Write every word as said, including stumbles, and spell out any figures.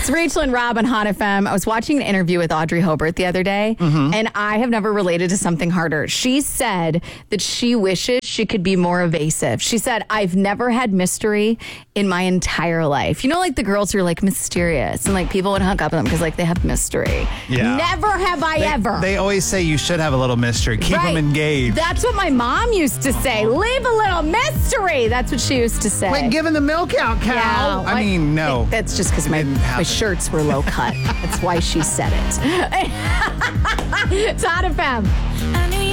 It's Rachel and Rob on Hot F M. I was watching an interview with Audrey Hobart the other day, Mm-hmm. and I have never related to something harder. She said that she wishes she could be more evasive. She said, I've never had mystery in my entire life. You know, like the girls who are like mysterious, and like people would hook up with them because like they have mystery. Yeah. Never have I They, ever. they always say you should have a little mystery. Keep Right. them engaged. That's what my mom used to say. Leave a little mystery. That's what she used to say. Quit giving the milk out, cow. Yeah, I like- mean, no. That's just because my, Didn't my happen. shirts were low cut. That's why she said it. It's Hot F M.